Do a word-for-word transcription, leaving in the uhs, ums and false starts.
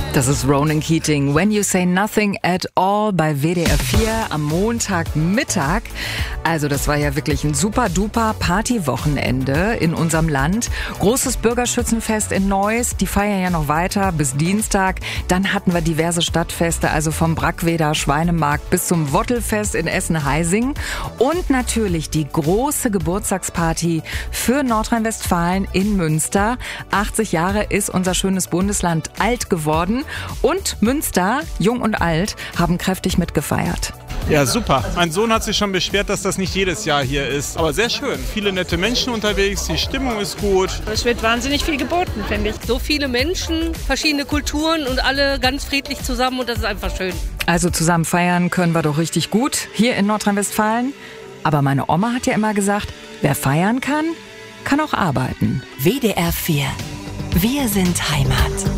Das ist Ronan Keating, When You Say Nothing at All bei W D R vier am Montagmittag. Also das war ja wirklich ein super duper Partywochenende in unserem Land. Großes Bürgerschützenfest in Neuss, die feiern ja noch weiter bis Dienstag. Dann hatten wir diverse Stadtfeste, also vom Brackweder Schweinemarkt bis zum Wottelfest in Essen-Heising. Und natürlich die große Geburtstagsparty für Nordrhein-Westfalen in Münster. achtzig Jahre ist unser schönes Bundesland alt geworden. Und Münster, jung und alt, haben kräftig mitgefeiert. Ja, super. Mein Sohn hat sich schon beschwert, dass das nicht jedes Jahr hier ist. Aber sehr schön. Viele nette Menschen unterwegs, die Stimmung ist gut. Es wird wahnsinnig viel geboten, finde ich. So viele Menschen, verschiedene Kulturen und alle ganz friedlich zusammen und das ist einfach schön. Also zusammen feiern können wir doch richtig gut hier in Nordrhein-Westfalen. Aber meine Oma hat ja immer gesagt, wer feiern kann, kann auch arbeiten. W D R vier. Wir sind Heimat.